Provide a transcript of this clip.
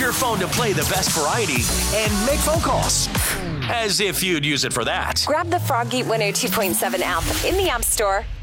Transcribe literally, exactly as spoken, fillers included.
your phone to play the best variety and make phone calls. As if you'd use it for that. Grab the Froggy one oh two point seven app in the App Store